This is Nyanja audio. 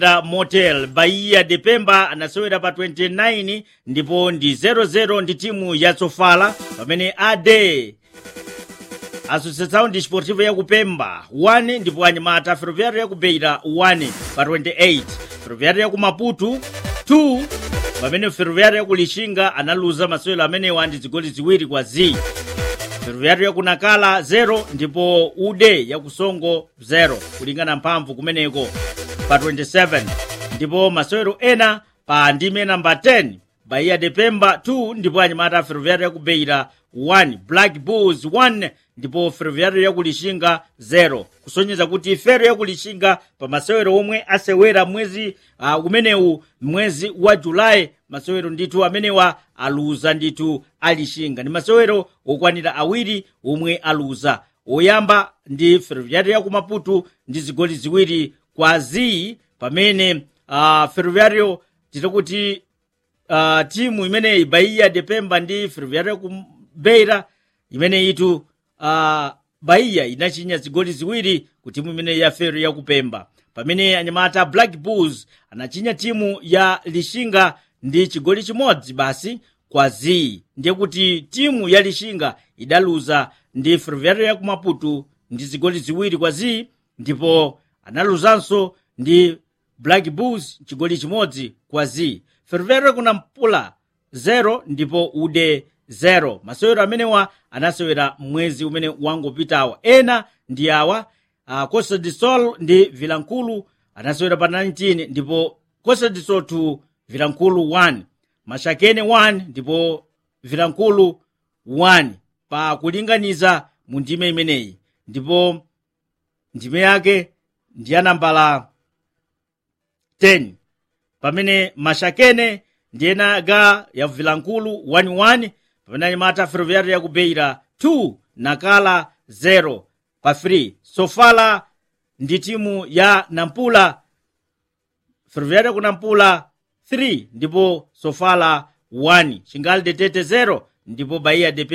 Motel Bahia de Pemba anasewera pa 29 ndipo ndi 0-0 ndi timu ya Sofala, pamene AD Associação Desportiva ya Kupemba 1 ndipo anyamata Ferroviário ya Kubeira 1 pa 28. Ferroviário ya ku Maputo 2 pamene Ferroviário ya ku Lixinga analuza masewero amenewa ndi zigoli ziwiri kwa zi. Ferroviário ya ku Nakala 0 ndipo UD ya ku Songo 0 kulingana mphamvu kumeneko pa 27. Ndipo masewero ena pa ndime namba 10 Bahia de Pemba 2 ndipo anyamata Ferroviário ya ku Beira 1, Black Bulls 1 ndipo Ferroviário ya ku Lixinga 0, kusonyeza kuti Ferro ya ku Lixinga pa masewero omwe asewera mwezi umenewu mwezi wa Julai, masewero ndithu amenewa aluza ndithu Alixinga. Ni masewero okwanira awiri omwe aluza. Oyamba ndi Ferroviário ya ku Maputo ndi zigoli ziwiri kwa zi, pamene Ferroviário titakuti timu imeneyi Bahia de Pemba ndi Ferroviário ya ku Beira imene itu Bahia inachinya zigoli ziwiri ku timu imene ya Ferro ya ku Pemba, pamene anyamata Black Bulls anachinya timu ya Lixinga ndi chigoli chimodzi basi kwa zi. Ndiye kuti timu ya Lixinga idaluza ndi Ferroviário ya ku Maputo ndi zigoli ziwiri kwa zi, ndipo analuzanso ndi Black Bulls chigoli chimodzi kwa zi. Ferroviário ku Nampula 0 ndipo UD 0. Masewero amenewa anasewera mwezi umene wangopitawa. Ena ndi awa Costa do Sol ndi Vilankulu anasewera pa 19 ndipo Costa do Sol 2 Vilankulu 1, Mashakene 1 ndipo Vilankulu 1 pa kulinganiza mu ndime imeneyi. Ndipo ndime yake ndi ya nambala 10 pamene Mashakene ndi ena ga ya Vilankulu 1-1, pamene anyamata Ferroviário ya ku Beira 2 Nakala 0 pa 3. Sofala ndi timu ya Nampula, Ferroviário ku Nampula 3 ndipo Sofala 1, Chingal de Tete 0 ndipo Bahia de